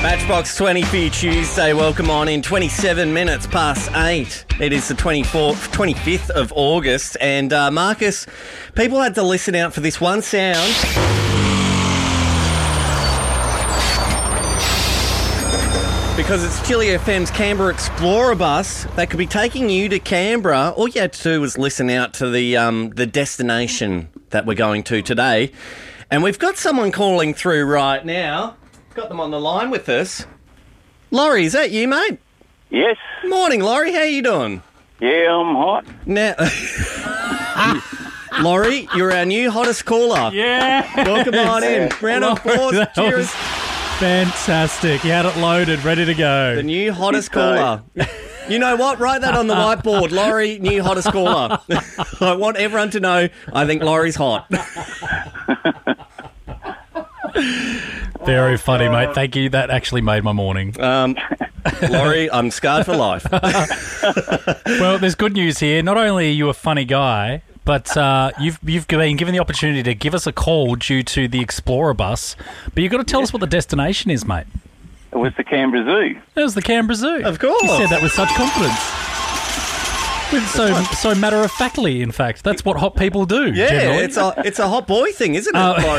Matchbox 20 for you Tuesday. Welcome on in 27 minutes past 8. It is the 25th of August. And Marcus, people had to listen out for this one sound. Because it's Chili FM's Canberra Explorer bus that could be taking you to Canberra. All you had to do was listen out to the destination that we're going to today. And we've got someone calling through right now. Got them on the line with us. Laurie, is that you, mate? Yes. Morning, Laurie. How you doing? Yeah, I'm hot. Now, Laurie, you're our new hottest caller. Yeah. Welcome on in. Round of applause. That Cheers. was fantastic. You had it loaded, ready to go. The new hottest caller. You know what? Write that on the whiteboard. Laurie, new hottest caller. I want everyone to know I think Laurie's hot. Very funny, mate. Thank you. That actually made my morning. Laurie, I'm scarred for life. Well, there's good news here. Not only are you a funny guy, but you've been given the opportunity to give us a call due to the Explorer bus. But you've got to tell us what the destination is, mate. It was the Canberra Zoo. It was the Canberra Zoo. Of course. You said that with such confidence. With so matter-of-factly, in fact. That's what hot people do, Yeah, generally. it's a hot boy thing, isn't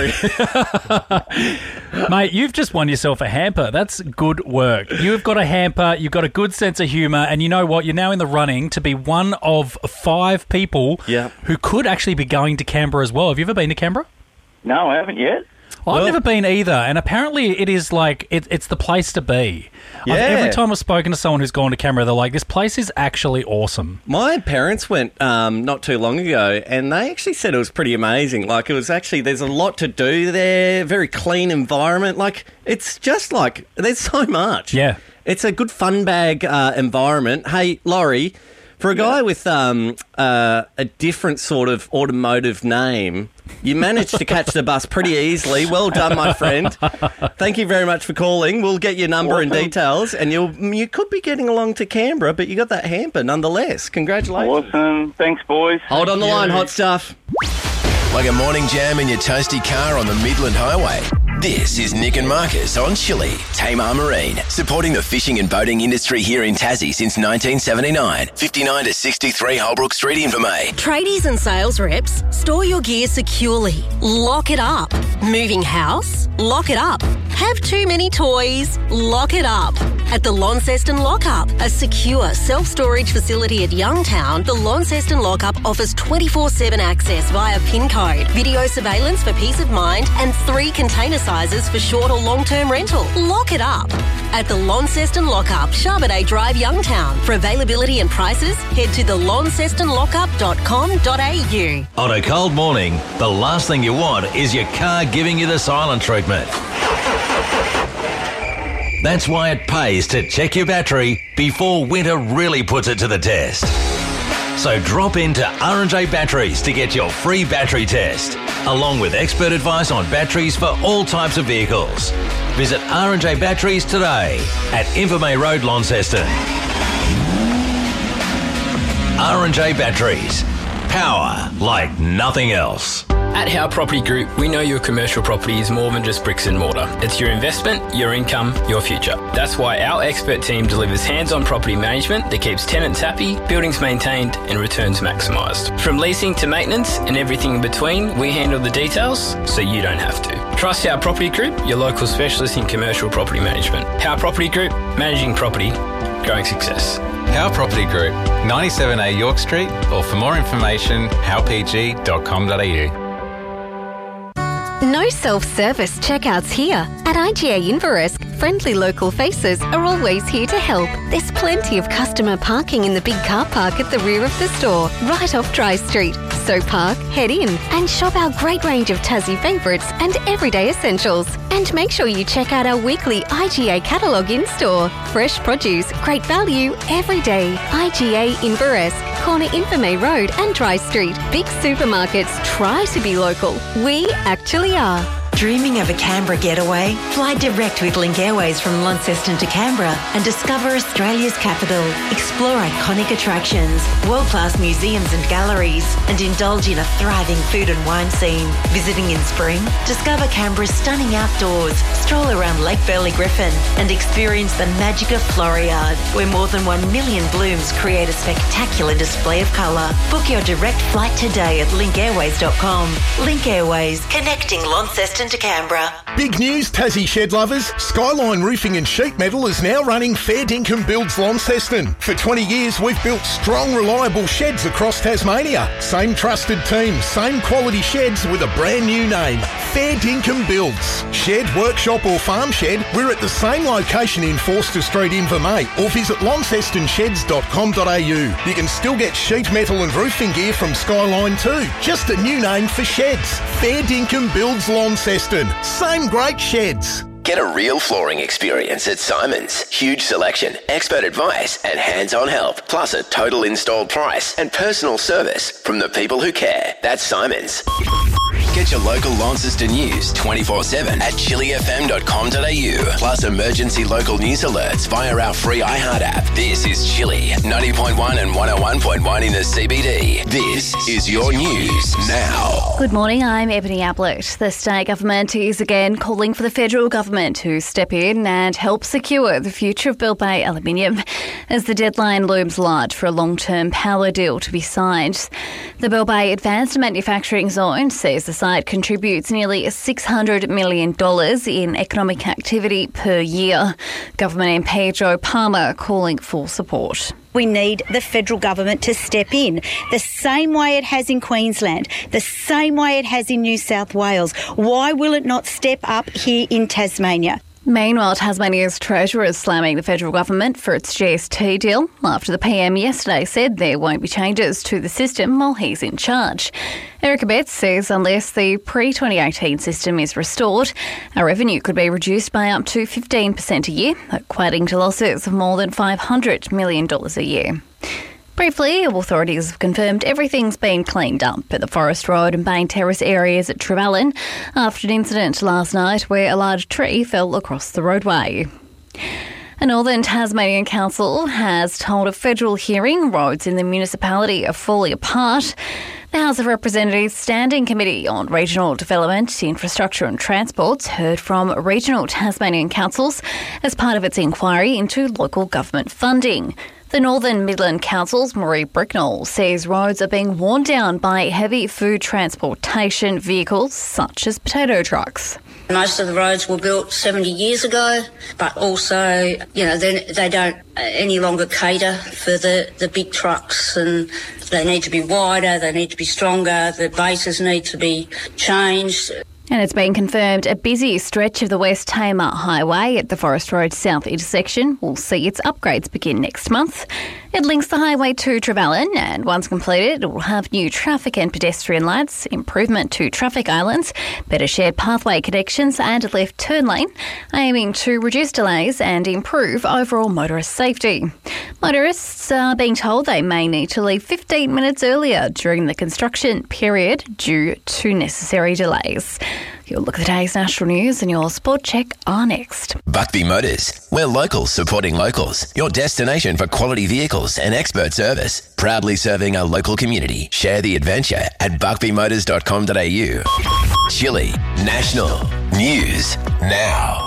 it, Laurie? Mate, you've just won yourself a hamper. That's good work. You've got a hamper, you've got a good sense of humour, and you know what? You're now in the running to be one of 5 people who could actually be going to Canberra as well. Have you ever been to Canberra? No, I haven't yet. I've never been either, and apparently it is like, it's the place to be. Yeah. Every time I've spoken to someone who's gone to Canberra, they're like, this place is actually awesome. My parents went not too long ago, and they actually said it was pretty amazing. Like, it was actually, there's a lot to do there, very clean environment. Like, it's just like, there's so much. Yeah. It's a good fun bag environment. Hey, Laurie, for a guy with a different sort of automotive name, you managed to catch the bus pretty easily. Well done, my friend. Thank you very much for calling. We'll get your number and details, and you could be getting along to Canberra, but you got that hamper nonetheless. Congratulations. Awesome. Thanks, boys. Hold on the line, hot stuff. Like a morning jam in your toasty car on the Midland Highway. This is Nick and Marcus on Chili, Tamar Marine, supporting the fishing and boating industry here in Tassie since 1979. 59 to 63 Holbrook Street, Invermay. Tradies and sales reps, store your gear securely. Lock it up. Moving house? Lock it up. Have too many toys? Lock it up. At the Launceston Lockup, a secure self-storage facility at Youngtown, the Launceston Lockup offers 24/7 access via PIN code, video surveillance for peace of mind, and 3 container sizes for short or long-term rental. Lock it up. At the Launceston Lockup, Charbonnet Drive, Youngtown. For availability and prices, head to thelauncestonlockup.com.au. On a cold morning, the last thing you want is your car giving you the silent treatment. That's why it pays to check your battery before winter really puts it to the test. So drop into R&J Batteries to get your free battery test, along with expert advice on batteries for all types of vehicles. Visit R&J Batteries today at Invermay Road, Launceston. R&J Batteries. Power like nothing else. At Howe Property Group, we know your commercial property is more than just bricks and mortar. It's your investment, your income, your future. That's why our expert team delivers hands-on property management that keeps tenants happy, buildings maintained, and returns maximised. From leasing to maintenance and everything in between, we handle the details so you don't have to. Trust Howe Property Group, your local specialist in commercial property management. Howe Property Group, managing property, growing success. Howe Property Group, 97A York Street, or for more information, howpg.com.au. No self-service checkouts here. At IGA Inveresk, friendly local faces are always here to help. There's plenty of customer parking in the big car park at the rear of the store, right off Dry Street. So park, head in, and shop our great range of Tassie favourites and everyday essentials. And make sure you check out our weekly IGA catalogue in-store. Fresh produce, great value, every day. IGA Inveresk, corner Invermay Road and Dry Street. Big supermarkets try to be local. We actually are. Dreaming of a Canberra getaway? Fly direct with Link Airways from Launceston to Canberra and discover Australia's capital. Explore iconic attractions, world-class museums and galleries, and indulge in a thriving food and wine scene. Visiting in spring? Discover Canberra's stunning outdoors, stroll around Lake Burley Griffin, and experience the magic of Floriade, where more than 1 million blooms create a spectacular display of colour. Book your direct flight today at linkairways.com. Link Airways, connecting Launceston to Canberra. Big news, Tassie shed lovers. Skyline Roofing and Sheet Metal is now running Fair Dinkum Builds Launceston. For 20 years, we've built strong, reliable sheds across Tasmania. Same trusted team, same quality sheds with a brand new name. Fair Dinkum Builds. Shed, workshop or farm shed, we're at the same location in Forster Street in Vermey, or visit launcestonsheds.com.au. You can still get sheet metal and roofing gear from Skyline too. Just a new name for sheds. Fair Dinkum Builds Launceston. Same great sheds. Get a real flooring experience at Simon's. Huge selection, expert advice and hands-on help, plus a total installed price and personal service from the people who care. That's Simon's. Get your local Launceston news 24/7 at chillyfm.com.au. Plus emergency local news alerts via our free iHeart app. This is Chilly 90.1 and 101.1 in the CBD. This is your news now. Good morning, I'm Ebony Ablett. The state government is again calling for the federal government to step in and help secure the future of Bill Bay Aluminium as the deadline looms large for a long-term power deal to be signed. The Bill Bay Advanced Manufacturing Zone says the site contributes nearly $600 million in economic activity per year. Government MP Joe Palmer calling for support. We need the federal government to step in the same way it has in Queensland, the same way it has in New South Wales. Why will it not step up here in Tasmania? Meanwhile, Tasmania's Treasurer is slamming the federal government for its GST deal after the PM yesterday said there won't be changes to the system while he's in charge. Erica Betts says unless the pre-2018 system is restored, our revenue could be reduced by up to 15% a year, equating to losses of more than $500 million a year. Briefly, authorities have confirmed everything's been cleaned up at the Forest Road and Bain Terrace areas at Trevellyn after an incident last night where a large tree fell across the roadway. A Northern Tasmanian council has told a federal hearing roads in the municipality are falling apart. The House of Representatives Standing Committee on Regional Development, Infrastructure and Transport heard from regional Tasmanian councils as part of its inquiry into local government funding. The Northern Midland Council's Marie Bricknell says roads are being worn down by heavy food transportation vehicles such as potato trucks. Most of the roads were built 70 years ago, but also, they don't any longer cater for the big trucks, and they need to be wider, they need to be stronger, the bases need to be changed. And it's been confirmed a busy stretch of the West Tamar Highway at the Forest Road South intersection will see its upgrades begin next month. It links the highway to Trevellyn, and once completed, it will have new traffic and pedestrian lights, improvement to traffic islands, better shared pathway connections and a left turn lane, aiming to reduce delays and improve overall motorist safety. Motorists are being told they may need to leave 15 minutes earlier during the construction period due to necessary delays. You'll look at today's national news and your sport check are next. Buckby Motors. We're locals supporting locals. Your destination for quality vehicles and expert service. Proudly serving our local community. Share the adventure at buckbymotors.com.au. Chilly National News Now.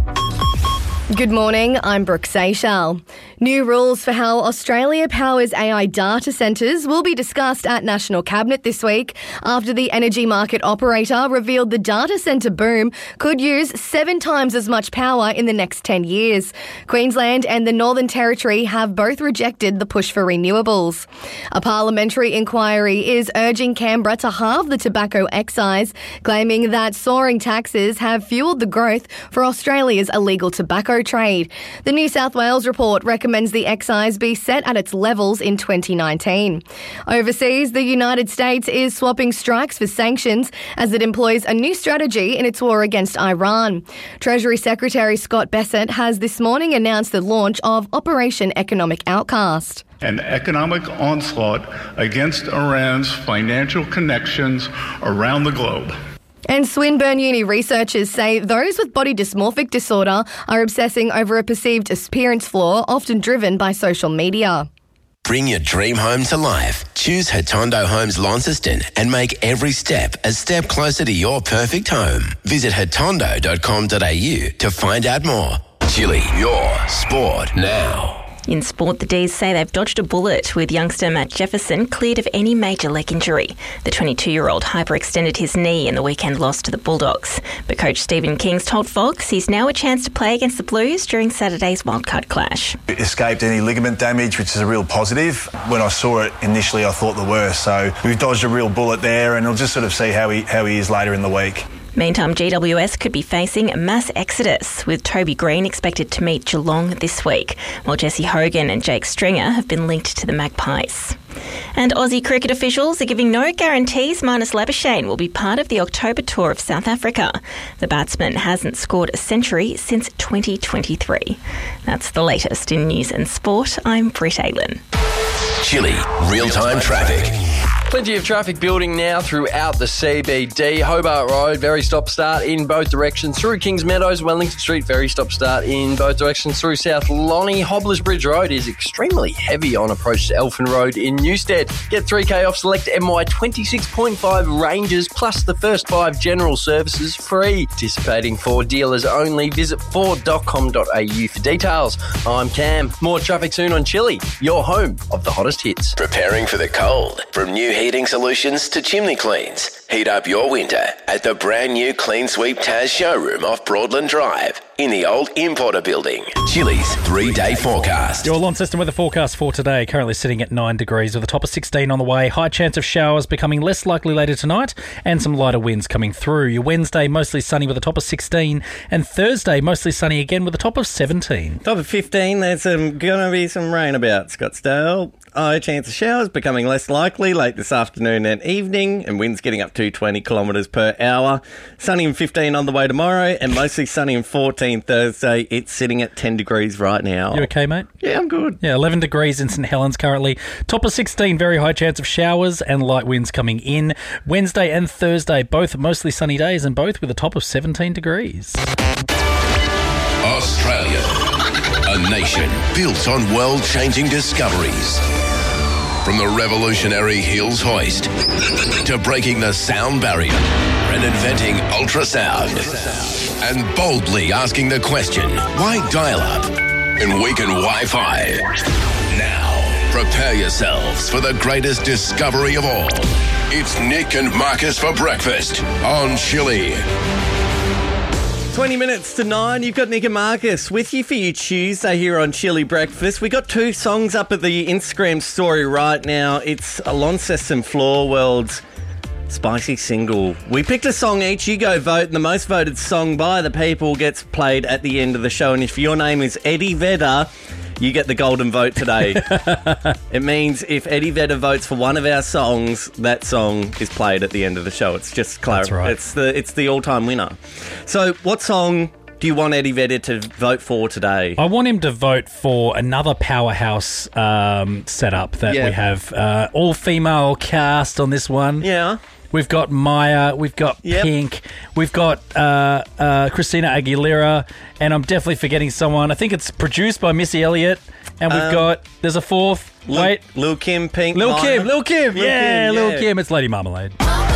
Good morning, I'm Brooke Seychelles. New rules for how Australia powers AI data centres will be discussed at National Cabinet this week after the energy market operator revealed the data centre boom could use 7 times as much power in the next 10 years. Queensland and the Northern Territory have both rejected the push for renewables. A parliamentary inquiry is urging Canberra to halve the tobacco excise, claiming that soaring taxes have fuelled the growth for Australia's illegal tobacco trade. The New South Wales report recommends the excise be set at its levels in 2019. Overseas, the United States is swapping strikes for sanctions as it employs a new strategy in its war against Iran. Treasury Secretary Scott Bessent has this morning announced the launch of Operation Economic Outcast. An economic onslaught against Iran's financial connections around the globe. And Swinburne Uni researchers say those with body dysmorphic disorder are obsessing over a perceived appearance flaw, often driven by social media. Bring your dream home to life. Choose Hatondo Homes Launceston and make every step a step closer to your perfect home. Visit hatondo.com.au to find out more. Chili, your sport now. In sport, the D's say they've dodged a bullet with youngster Matt Jefferson cleared of any major leg injury. The 22-year-old hyperextended his knee in the weekend loss to the Bulldogs. But coach Stephen Kings told Fox he's now a chance to play against the Blues during Saturday's wildcard clash. Escaped any ligament damage, which is a real positive. When I saw it initially, I thought the worst. So we've dodged a real bullet there, and we'll just sort of see how he is later in the week. Meantime, GWS could be facing a mass exodus, with Toby Green expected to meet Geelong this week, while Jesse Hogan and Jake Stringer have been linked to the Magpies. And Aussie cricket officials are giving no guarantees Marnus Labuschagne will be part of the October tour of South Africa. The batsman hasn't scored a century since 2023. That's the latest in news and sport. I'm Britt Aylin. Chili, real-time traffic. Plenty of traffic building now throughout the CBD. Hobart Road, very stop-start in both directions. Through Kings Meadows, Wellington Street, very stop-start in both directions. Through South Lonnie, Hobblers Bridge Road is extremely heavy on approach to Elfin Road in Newstead. Get 3K off select MY 26.5 ranges, plus the first 5 general services free. Participating Ford dealers only. Visit ford.com.au for details. I'm Cam. More traffic soon on Chili, your home of the hottest hits. Preparing for the cold. From new heating solutions to chimney cleans. Heat up your winter at the brand new Clean Sweep Taz showroom off Broadland Drive in the old Importer building. Chili's 3-day forecast. Your Launceston weather forecast for today, currently sitting at 9 degrees with a top of 16 on the way. High chance of showers becoming less likely later tonight and some lighter winds coming through. Your Wednesday mostly sunny with a top of 16 and Thursday mostly sunny again with a top of 17. Top of 15, there's going to be some rain about Scottsdale. High chance of showers becoming less likely late this afternoon and evening, and winds getting up to 20 kilometres per hour. Sunny and 15 on the way tomorrow, and mostly sunny and 14 Thursday. It's sitting at 10 degrees right now. You okay, mate? Yeah, I'm good. Yeah, 11 degrees in St Helens currently. Top of 16, very high chance of showers and light winds coming in. Wednesday and Thursday, both mostly sunny days, and both with a top of 17 degrees. Australia, a nation built on world-changing discoveries. From the revolutionary Hills hoist to breaking the sound barrier and inventing ultrasound and boldly asking the question, why dial-up and weaken Wi-Fi? Now, prepare yourselves for the greatest discovery of all. It's Nick and Marcus for breakfast on Chili. 20 minutes to 9, you've got Nick and Marcus with you for your Tuesday here on Chili Breakfast. We got 2 songs up at the Instagram story right now. It's a Launceston Floor World's spicy single. We picked a song each, you go vote, and the most voted song by the people gets played at the end of the show. And if your name is Eddie Vedder, you get the golden vote today. It means if Eddie Vedder votes for one of our songs, that song is played at the end of the show. It's just That's right. It's the all-time winner. So what song do you want Eddie Vedder to vote for today? I want him to vote for another powerhouse setup that we have. All-female cast on this one. Yeah. We've got Maya, we've got Pink, we've got Christina Aguilera, and I'm definitely forgetting someone. I think it's produced by Missy Elliott, and we've got, there's a fourth. Lil Kim, Pink, Lil Maya. Kim. Yeah, Lil Kim. It's Lady Marmalade.